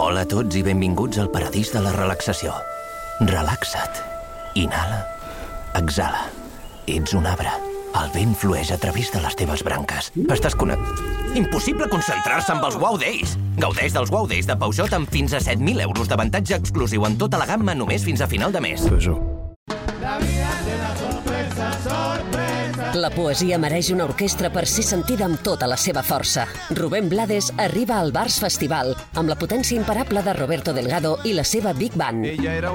Hola a tots i benvinguts al paradís de la relaxació. Relaxa't. Inhala. Exhala. Ets un arbre. El vent flueix a través de les teves branques. Estàs Impossible concentrar-se amb els Wow Days. Gaudeix dels Wow Days de Peugeot amb fins a 7.000 euros d'avantatge exclusiu en tota la gamma només fins a final de mes. La poesia mereix una orquestra per ser sentida amb tota la seva força. Rubén Blades arriba al Bars Festival amb la potència imparable de Roberto Delgado i la seva Big Band.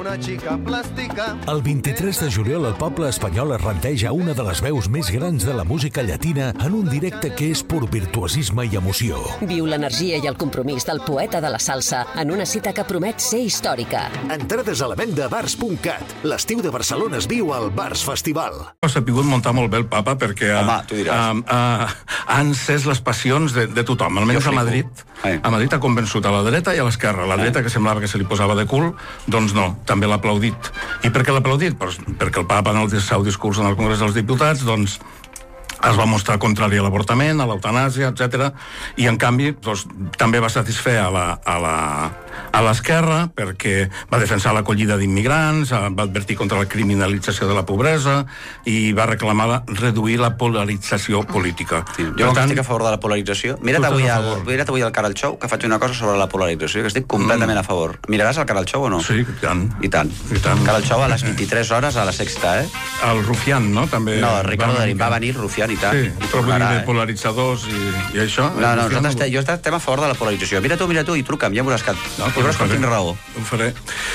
El 23 de juliol el poble espanyol es renteja una de les veus més grans de la música llatina en un directe que és pur virtuosisme i emoció. Viu l'energia i el compromís del poeta de la salsa en una cita que promet ser històrica. Entrades a la venda a bars.cat. L'estiu de Barcelona es viu al Bars Festival. S'ha sabut muntar molt bé el papa perquè ha encès les passions de tothom, almenys a Madrid. A Madrid ha convençut a la dreta i a l'esquerra. La dreta, que semblava que se li posava de cul, doncs no, també l'ha aplaudit. I per què l'ha aplaudit? Perquè el papa en el seu discurs en el Congrés dels Diputats doncs es va mostrar contrari a l'avortament, a l'eutanàsia, etc. I, en canvi, doncs, també va satisfer a l'esquerra perquè va defensar l'acollida d'immigrants, va advertir contra la criminalització de la pobresa i va reclamar reduir la polarització política. Sí, jo estic a favor de la polarització. Mira't avui el Caral Show, que faig una cosa sobre la polarització, que estic completament a favor. Miraràs el Caral Show o no? Sí, i tant. I tant. Caral Show a les 23 hores a la Sexta, eh? El Rufián, no? També no, Ricardo Darín va venir, Rufián i tant. Sí, però vull dir de polaritzadors i això. No, jo estem a favor de la polarització. Mira tu i truca'm, ja veuràs que tinc raó. Ho faré.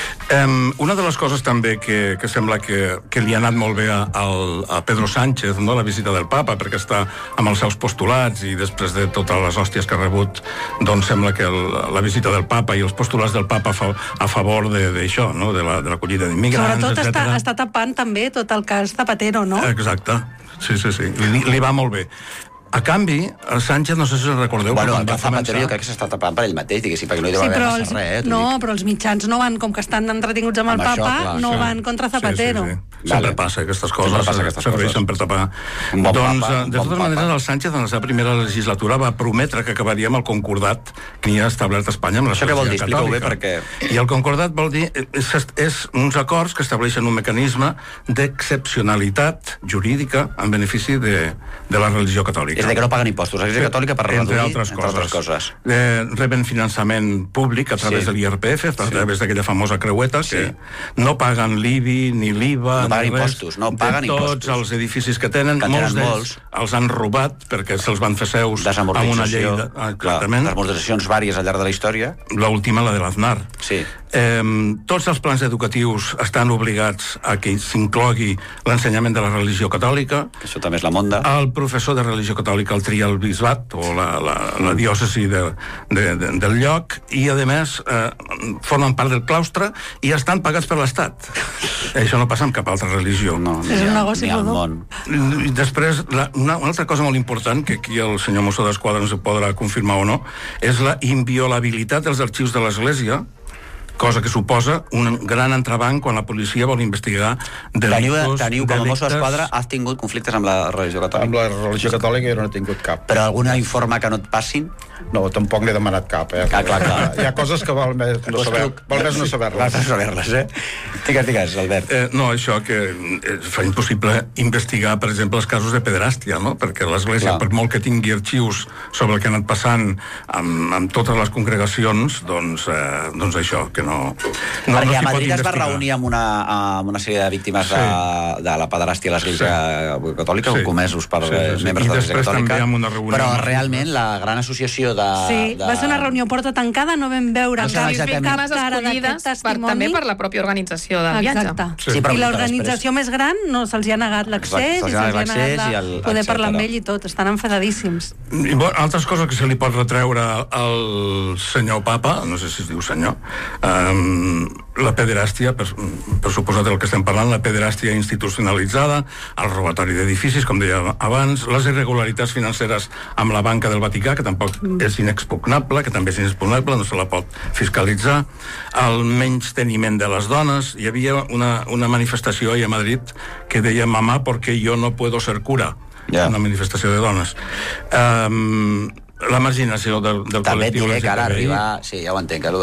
Una de les coses també que sembla que li ha anat molt bé a Pedro Sánchez, no, la visita del papa, perquè està amb els seus postulats i després de totes les hòsties que ha rebut, doncs sembla que la visita del papa i els postulats del papa a favor d'això, no, de l'acollida d'immigrants, etc. Sobretot està tapant també tot el cas Zapatero, no? Exacte. Sí. Li va molt bé. A canvi, el Sánchez, no sé si recordeu... Bueno, el cas Zapatero jo crec que s'està tapant per ell mateix, diguéssim, perquè no hi deu haver massa res. No, però els mitjans no van, com que estan entretinguts amb el papa, no van contra Zapatero. Sempre passa, aquestes coses serveixen per tapar. Doncs, de totes maneres, el Sánchez en la seva primera legislatura va prometre que acabaria amb el concordat que hi ha establert a Espanya amb l'Església Catòlica. Això què vol dir? Explica-ho bé, perquè... I el concordat vol dir... És uns acords que estableixen un mecanisme d'excepcionalitat jurídica en benefici de la religió catòlica. És de que no paguen impostos. L'Església Catòlica per reduir, entre altres coses. Reben finançament públic a través de l'IRPF, a través d'aquella famosa creueta, que no paguen l'IBI ni l'IVA, no paguen impostos, no paguen impostos. Tots els edificis que tenen, molts d'ells els han robat perquè se'ls van fer seus amb una llei. Desamortitzacions vàries al llarg de la història. L'última, la de l'Aznar. Sí. Tots els plans educatius estan obligats a que s'inclogui l'ensenyament de la religió catòlica. Això també és la monda. El professor de religió catòlica el tria el bisbat o la diòcesi del lloc i, a més, formen part del claustre i estan pagats per l'Estat. Això no passa amb cap altra religió. És un negoci rodó. I després, una altra cosa molt important, que aquí el senyor Mosso d'Esquadra no se podrà confirmar o no, és la inviolabilitat dels arxius de l'Església, cosa que suposa un gran entrebanc quan la policia vol investigar delictes. Teniu, com a Mosso d'Esquadra, has tingut conflictes amb la religió catòlica? Amb la religió catòlica jo no he tingut cap. Però alguna informa que no et passin? No, tampoc n'he demanat cap, Clar. Hi ha coses que val més no saber-les. Digues, Albert. No, això que fa impossible investigar, per exemple, els casos de pederàstia, no? Perquè l'Església, per molt que tingui arxius sobre el que ha anat passant amb totes les congregacions, doncs això, que no perquè a Madrid es va reunir amb una sèrie de víctimes de la pederàstia a l'Església Catòlica, comesos per membres de l'Església Catòlica, però realment la gran associació Sí, va ser una reunió porta tancada, no vam veure cap cara d'aquest testimoni. També per la pròpia organització del viatge. Exacte. I l'organització més gran no se'ls ha negat l'accés i se'ls ha negat poder parlar amb ell i tot. Estan enfadadíssims. Altres coses que se li pot retreure al senyor papa, no sé si es diu senyor, la pederàstia, per suposat del que estem parlant, la pederàstia institucionalitzada, el robatori d'edificis, com deia abans, les irregularitats financeres amb la banca del Vaticà, que tampoc és inexpugnable, no se la pot fiscalitzar, el menysteniment de les dones. Hi havia una manifestació ahir a Madrid que deia «Mamá, porque yo no puedo ser cura». Una manifestació de dones. La marginació del col·lectiu. També et diré que ara arriba... Sí, ja ho entenc,